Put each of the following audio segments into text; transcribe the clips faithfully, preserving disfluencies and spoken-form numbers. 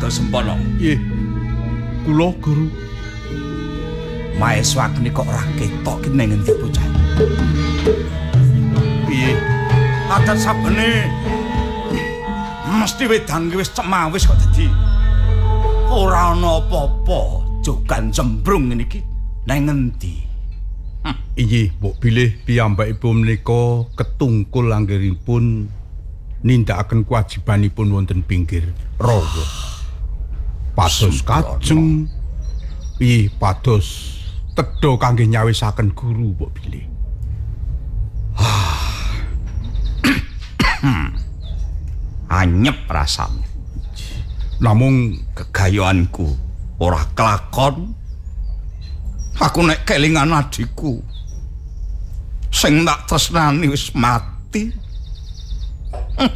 dados sempana. Nggih. Kula Guru. Maeswagni kok ora ketok ki ning endi bocah. Piye? Adat sabene mesti wedang wis cemawis kok dadi ora ana apa-apa jogan cembrung ngene iki nang endi. Hm. Inggih, mbok bilih piyambakipun menika ketungkul anggenipun nindakaken kewajibanipun wonten pinggir rawa. Pados kajeng piye pados tedha kangge nyawisaken guru mbok bilih. Anyep rasane. Namung kegayoanku ora kelakon. Aku nek kelingan adikku sing tak tresnani wis mati. Hm.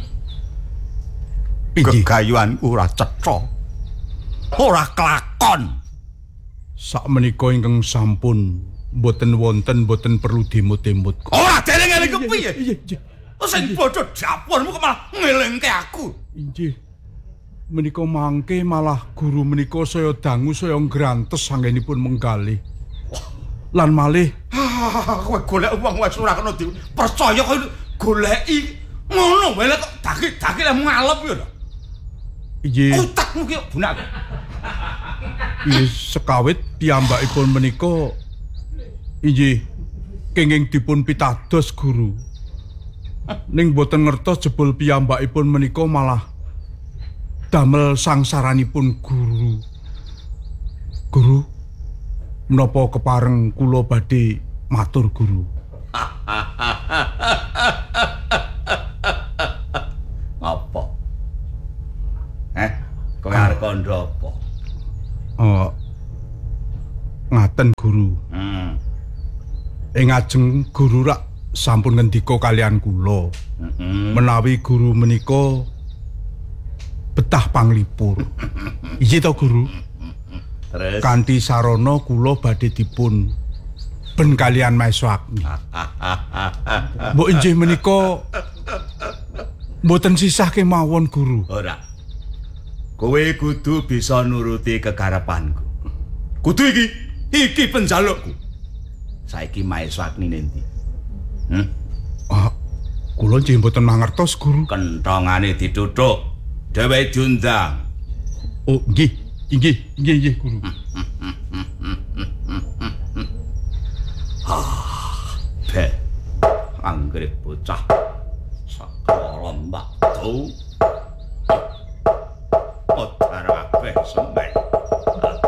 Kegayoanku ora cetha. Ora kelakon. Sakmenika ingkang sampun mboten wonten mboten perlu demot-demot. Ora deleng-eling kepiye? Iya, iya. Sing bodho dapurmu kok malah ngelingke aku. Inggih. Menika mangke malah guru menika saya dangu saya ngrantes anggenipun menggalih. Lan malih kowe golek wong wis ora kena dipercaya kowe goleki ngono wae kok daki-daki lek ngalep ya lho. Inggih. Utakmu ki bunak. Inggih sekawit piyambakipun menika inggih kenging dipun pitados guru. Ning boten ngertos jebul piyambakipun menika malah damel sangsaranipun guru. Guru, menapa kepareng kula badhe matur guru? Apa? Eh, kowe arep kandha apa? Oh, ngaten guru. Hmm. Ing ajeng guru rak sampun ngendika kalian kula. Mm-hmm. Menawi guru menika betah panglipur. Iya to guru? Terus kanthi sarana kula badhe dipun ben kalian Maeswagni. Mbok inggih menika mboten sisah kemawon guru. Ora. Kowe kudu bisa nuruti kekarepanku. Kudu iki, iki penjalukku. Saiki Maeswagni nendi? Hmm? Ah, kula nggih mboten mangertos guru. Kentongane dituthuk, dheweke diundang. Oh, nggih, nggih, nggih, nggih guru. Ah, be. Anggere bocah sakala mbak tu. Odar kabeh semen.